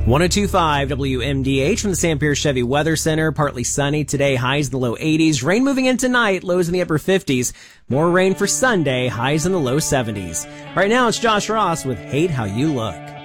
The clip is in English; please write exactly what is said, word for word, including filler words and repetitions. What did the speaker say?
one oh two point five W M D H from the Sam Pierce Chevy Weather Center. Partly sunny today, highs in the low eighties. Rain moving in tonight, lows in the upper fifties. More rain for Sunday, highs in the low seventies. Right now, it's Josh Ross with Hate How You Look.